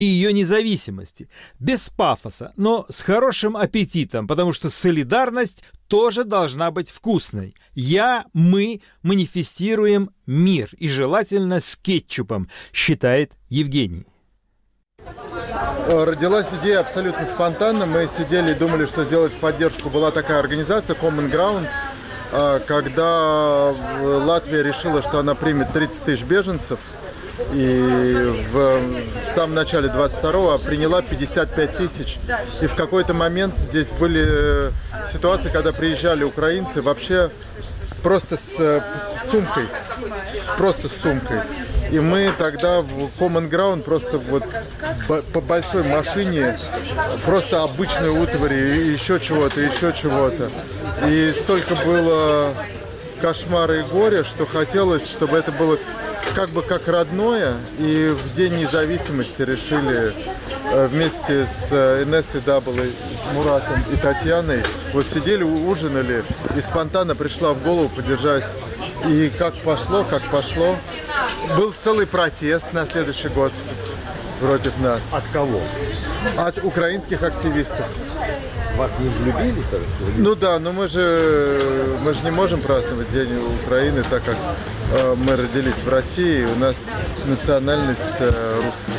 и ее независимости. Без пафоса, но с хорошим аппетитом, потому что солидарность тоже должна быть вкусной. Мы манифестируем мир, и желательно с кетчупом, считает Евгений. Родилась идея абсолютно спонтанно. Мы сидели и думали, что сделать в поддержку. Была такая организация Common Ground, когда Латвия решила, что она примет 30 тысяч беженцев. И в самом начале 22-го приняла 55 тысяч. И в какой-то момент здесь были ситуации, когда приезжали украинцы вообще просто с сумкой. Просто с сумкой. И мы тогда в Common Ground просто вот по большой машине просто обычные утвари, еще чего-то. И столько было кошмара и горя, что хотелось, чтобы это было как бы как родное. И в День независимости решили вместе с Инессой Даблой, Муратом и Татьяной, вот сидели, ужинали, и спонтанно пришла в голову поддержать. И как пошло. Был целый протест на следующий год против нас. От кого? От украинских активистов. Вас не взлюбили? Ну да, но мы же не можем праздновать День Украины, так как мы родились в России, у нас национальность русская.